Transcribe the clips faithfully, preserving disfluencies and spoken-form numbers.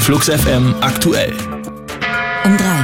Flux F M aktuell. Um drei.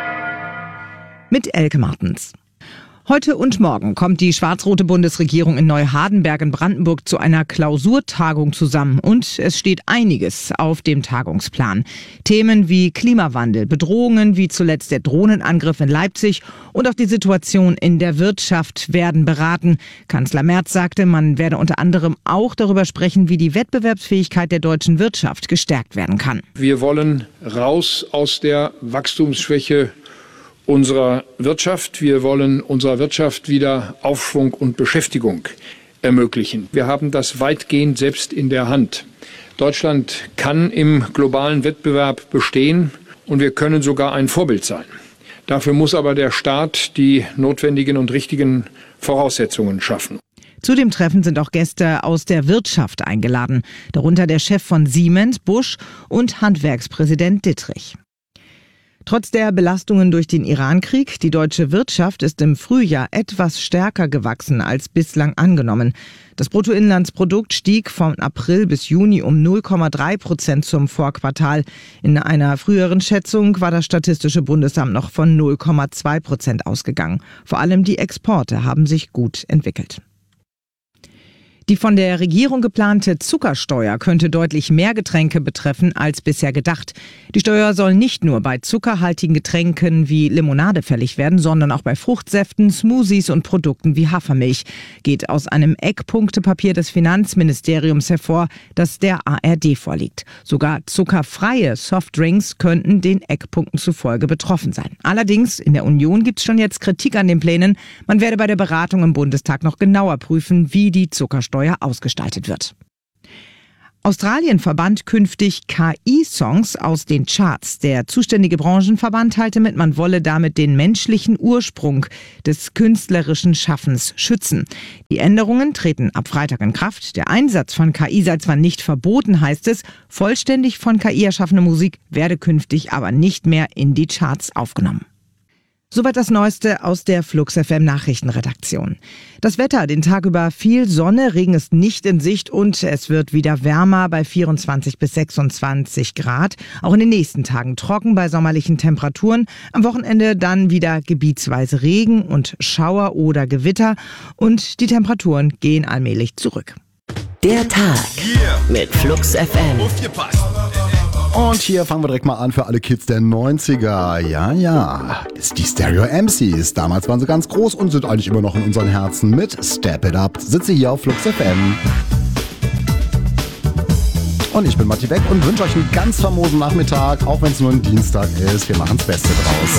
Mit Elke Martens. Heute und morgen kommt die schwarz-rote Bundesregierung in Neuhardenberg in Brandenburg zu einer Klausurtagung zusammen. Und es steht einiges auf dem Tagungsplan. Themen wie Klimawandel, Bedrohungen wie zuletzt der Drohnenangriff in Leipzig und auch die Situation in der Wirtschaft werden beraten. Kanzler Merz sagte, man werde unter anderem auch darüber sprechen, wie die Wettbewerbsfähigkeit der deutschen Wirtschaft gestärkt werden kann. Wir wollen raus aus der Wachstumsschwäche unserer Wirtschaft. Wir wollen unserer Wirtschaft wieder Aufschwung und Beschäftigung ermöglichen. Wir haben das weitgehend selbst in der Hand. Deutschland kann im globalen Wettbewerb bestehen und wir können sogar ein Vorbild sein. Dafür muss aber der Staat die notwendigen und richtigen Voraussetzungen schaffen. Zu dem Treffen sind auch Gäste aus der Wirtschaft eingeladen, darunter der Chef von Siemens, Busch, und Handwerkspräsident Dittrich. Trotz der Belastungen durch den Irankrieg, die deutsche Wirtschaft ist im Frühjahr etwas stärker gewachsen als bislang angenommen. Das Bruttoinlandsprodukt stieg von April bis Juni um null Komma drei Prozent zum Vorquartal. In einer früheren Schätzung war das Statistische Bundesamt noch von null Komma zwei Prozent ausgegangen. Vor allem die Exporte haben sich gut entwickelt. Die von der Regierung geplante Zuckersteuer könnte deutlich mehr Getränke betreffen als bisher gedacht. Die Steuer soll nicht nur bei zuckerhaltigen Getränken wie Limonade fällig werden, sondern auch bei Fruchtsäften, Smoothies und Produkten wie Hafermilch. Geht aus einem Eckpunktepapier des Finanzministeriums hervor, das der A R D vorliegt. Sogar zuckerfreie Softdrinks könnten den Eckpunkten zufolge betroffen sein. Allerdings, in der Union gibt es schon jetzt Kritik an den Plänen. Man werde bei der Beratung im Bundestag noch genauer prüfen, wie die Zuckersteuer ausgestaltet wird. Australien verbannt künftig K I-Songs aus den Charts. Der zuständige Branchenverband teilte mit, man wolle damit den menschlichen Ursprung des künstlerischen Schaffens schützen. Die Änderungen treten ab Freitag in Kraft. Der Einsatz von K I sei zwar nicht verboten, heißt es, vollständig von K I erschaffene Musik werde künftig aber nicht mehr in die Charts aufgenommen. Soweit das Neueste aus der Flux F M Nachrichtenredaktion. Das Wetter, den Tag über viel Sonne, Regen ist nicht in Sicht und es wird wieder wärmer bei vierundzwanzig bis sechsundzwanzig Grad. Auch in den nächsten Tagen trocken bei sommerlichen Temperaturen. Am Wochenende dann wieder gebietsweise Regen und Schauer oder Gewitter und die Temperaturen gehen allmählich zurück. Der Tag mit Flux F M. Und hier fangen wir direkt mal an für alle Kids der neunziger. Ja, ja, ist die Stereo M Cs. Damals waren sie ganz groß und sind eigentlich immer noch in unseren Herzen mit Step It Up. Sitze hier auf Flux F M. Und ich bin Matti Beck und wünsche euch einen ganz famosen Nachmittag, auch wenn es nur ein Dienstag ist. Wir machen das Beste draus.